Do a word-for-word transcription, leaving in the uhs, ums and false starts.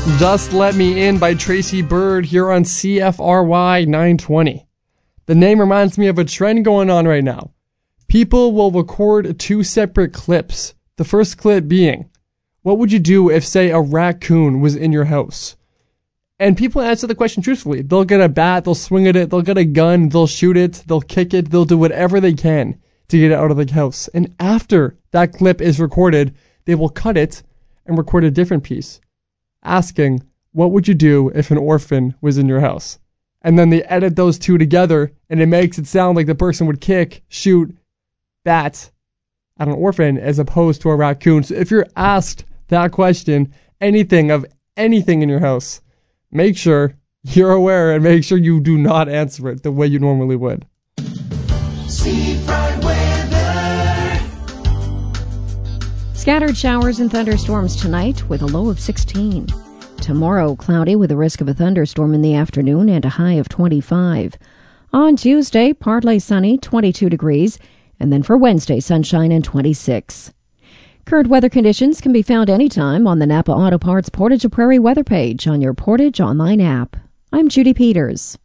Just Let Me In by Tracy Byrd here on C F R Y nine twenty. The name reminds me of a trend going on right now. People will record two separate clips. The first clip being, what would you do if, say, a raccoon was in your house? And people answer the question truthfully. They'll get a bat, they'll swing at it, they'll get a gun, they'll shoot it, they'll kick it, they'll do whatever they can to get it out of the house. And after that clip is recorded, they will cut it and record a different piece, asking, what would you do if an orphan was in your house? And then they edit those two together, and it makes it sound like the person would kick, shoot, bat at an orphan as opposed to a raccoon. So if you're asked that question, anything of anything in your house, make sure you're aware and make sure you do not answer it the way you normally would. Seafront weather. Scattered showers and thunderstorms tonight with a low of sixteen. Tomorrow, cloudy with a risk of a thunderstorm in the afternoon and a high of twenty-five. On Tuesday, partly sunny, twenty-two degrees. And then for Wednesday, sunshine and twenty-six. Current weather conditions can be found anytime on the Napa Auto Parts Portage of Prairie weather page on your Portage online app. I'm Judy Peters.